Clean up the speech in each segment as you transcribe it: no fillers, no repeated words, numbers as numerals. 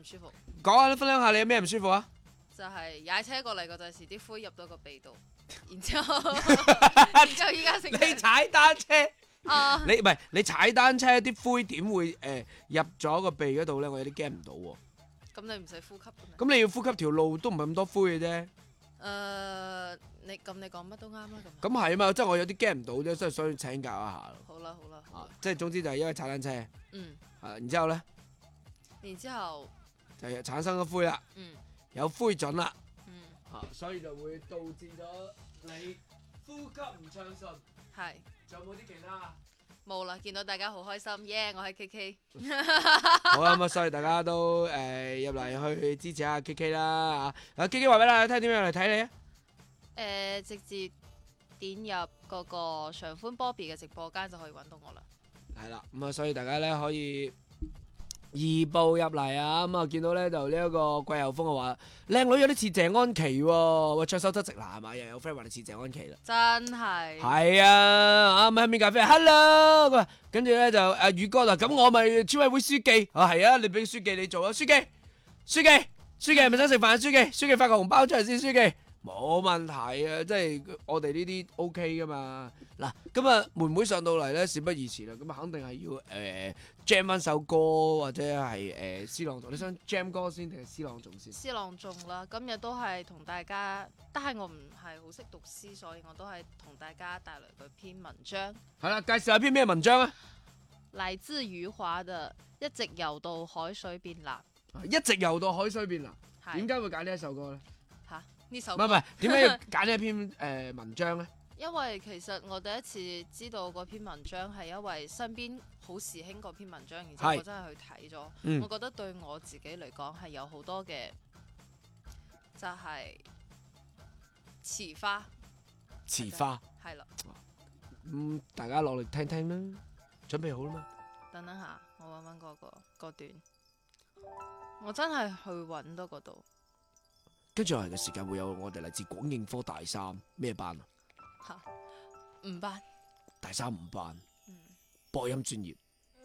唔舒服。 講下分享下你有咩唔舒服啊？ 就係踩車過嚟嗰陣時，啲灰入到個鼻度，然之後依家成你踩單車， 啊， 你唔係你踩單車啲灰點會入咗個鼻嗰度咧？我有啲驚唔到喎。 咁你唔使呼吸嘅咩？ 咁你要呼吸條路都唔係咁多灰嘅啫。 你講乜都啱啦咁係啊嘛，即係我有啲驚唔到啫，所以想請教一下。 好啦好啦， 即係總之就係因為踩單車， 嗯， 然之後咧然之後就產生咗灰啦， 嗯有灰燼啦， 嗯所以就會導致咗你呼吸唔暢順。 係仲有冇啲其他？ 冇啦，見到大家好開心，耶！我係 KK， 好啦，咁所以大家都入嚟去支持下 KK 啦嚇。KK 話俾大家聽點樣嚟睇你啊？ 直接點入嗰個常歡 Bobby 嘅直播間就可以揾到我啦。 係啦，咁所以大家咧可以移步入嚟啊！咁見到咧就呢一個季候風話靚女有啲似謝安琪喎，喂，卓手側直嗱係嘛？又有 friend 話你似謝安琪啦， 真係係啊！啱啱邊咖啡 ，hello， 佢話跟住咧就宇哥啦，咁我咪村委會書記係啊，你俾書記你做啊，書記係咪想食飯？書記發個紅包出嚟先，書記。冇問題啊，即係我哋呢啲 OK 噶嘛。嗱，咁啊妹妹上到嚟咧，事不宜遲啦。咁啊肯定係要jam 翻首歌或者係詩朗誦。你想 jam 歌先定係詩朗誦先？ 詩朗誦啦，今日都係同大家，但係我唔係好識讀詩，所以我都係同大家帶來嗰篇文章。 係啦，介紹下篇咩文章啊？ 嚟自余華嘅《一直游到海水變藍》。 一直游到海水變藍， 係點解會揀呢一首歌咧？ 嚇呢首唔係，點解要揀呢一篇文章咧？ 因為其實我第一次知道嗰篇文章係因為身邊好時興嗰篇文章，然之後我真係去睇咗，我覺得對我自己嚟講係有好多嘅，就係詞花係啦。 大家落嚟聽聽啦，準備好啦嘛？ 等下，我揾揾嗰段，我真係去揾到嗰度。 跟住落嚟嘅時間會有我哋嚟自廣應科大三咩班啊？ 五班， 大三五班，播音專業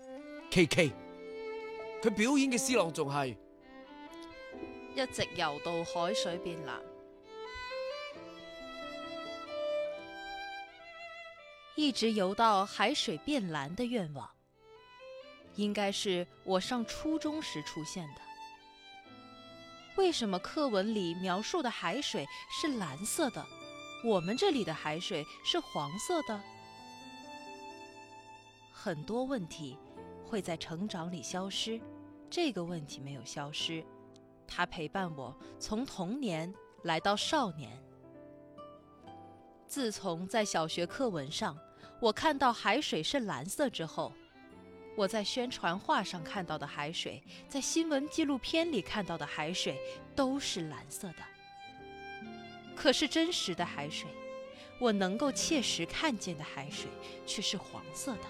KK， 佢表演嘅詩朗誦係一直游到海水變藍， 一直游到海水變藍的願望，應該是我上初中時出現的。為什麼課文裡描述的海水是藍色的，我們這裡的海水是黃色的？很多問題會在成長裡消失，這個問題沒有消失，它陪伴我從童年來到少年。自從在小學課文上我看到海水是藍色之後，我在宣傳畫上看到的海水，在新聞紀錄片裡看到的海水都是藍色的。可是真實的海水，我能夠切實看見的海水卻是黃色的。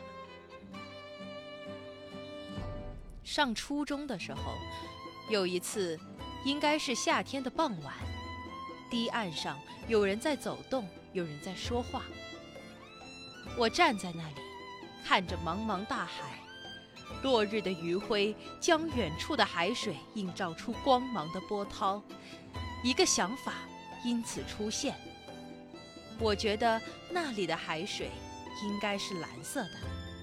上初中的時候，有一次應該是夏天的傍晚，堤岸上有人在走動，有人在說話。我站在那裡，看着茫茫大海，落日的餘暉將遠處的海水映照出光芒的波濤。一個想法因此出現，我覺得那裡的海水應該是藍色的。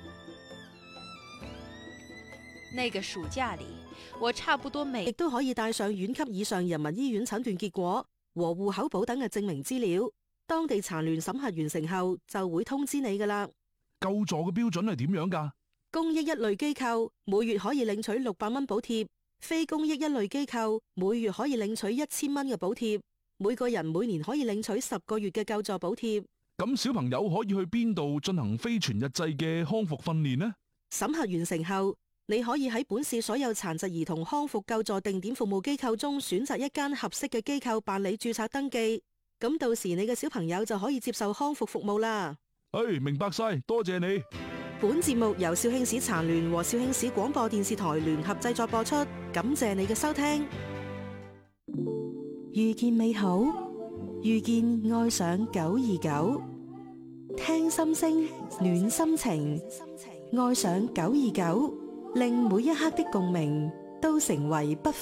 那個暑假裡，我差不多亦都可以帶上縣級以上人民醫院診斷結果和戶口簿等嘅證明資料，當地殘聯審核完成後就會通知你㗎喇。 救助嘅標準係點樣㗎？ 公益一類機構每月可以領取600蚊補貼，非公益一類機構每月可以領取1000蚊嘅補貼，每個人每年可以領取10個月嘅救助補貼。 咁小朋友可以去邊度進行非全日制嘅康復訓練呢？ 審核完成後，你可以喺本市所有殘疾兒童康復救助定點服務機構中選擇一間合適嘅機構辦理註冊登記，咁到時你嘅小朋友就可以接受康復服務啦。 明白晒，多謝你。 本節目由肇慶市殘聯和肇慶市廣播電視台聯合製作播出，感謝你嘅收聽。遇見美好，遇見愛上929，聽心聲，暖心情，愛上929，令每一刻的共鳴都成為不